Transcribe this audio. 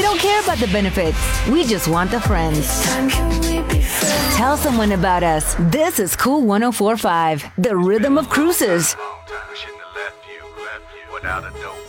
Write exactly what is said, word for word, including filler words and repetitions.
don't care about the benefits. We just want the friends. Tell someone about us. This is Cool one oh four point five, the rhythm of cruises. Shouldn't have left you, left you without a dope.